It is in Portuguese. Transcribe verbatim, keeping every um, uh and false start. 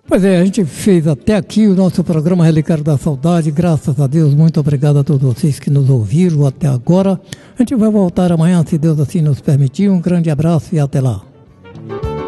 Pois é, a gente fez até aqui o nosso programa Relicário da Saudade. Graças a Deus, muito obrigado a todos vocês que nos ouviram até agora. A gente vai voltar amanhã, se Deus assim nos permitir. Um grande abraço e até lá.